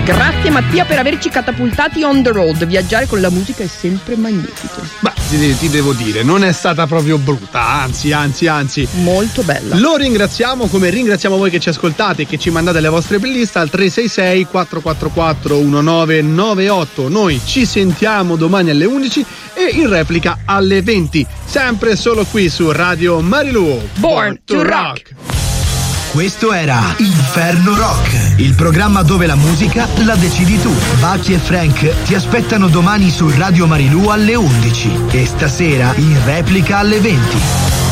Grazie Mattia per averci catapultati on the road. Viaggiare con la musica è sempre magnifico. Ma ti devo dire, non è stata proprio brutta, anzi. Molto bella. Lo ringraziamo, come ringraziamo voi che ci ascoltate e che ci mandate le vostre playlist al 366 444 1998. Noi ci sentiamo domani alle 11 e in replica alle 20, sempre solo qui su Radio Marilù. Born to Rock. Questo era Inferno Rock, il programma dove la musica la decidi tu. Bucky e Frank ti aspettano domani su Radio Marilù alle 11 e stasera in replica alle 20.